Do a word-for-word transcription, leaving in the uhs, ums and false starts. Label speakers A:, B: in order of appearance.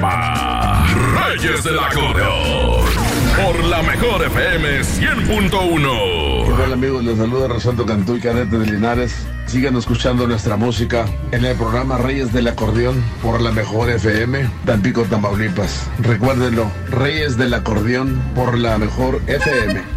A: llama Reyes del Acordeón. Por la mejor F M cien punto uno.
B: ¿Qué tal, amigos? Les saluda Rosaldo Cantú y Cadete de Linares. Sigan escuchando nuestra música en el programa Reyes del Acordeón por la mejor F M, Tampico, Tamaulipas. Recuérdenlo, Reyes del Acordeón por la mejor F M.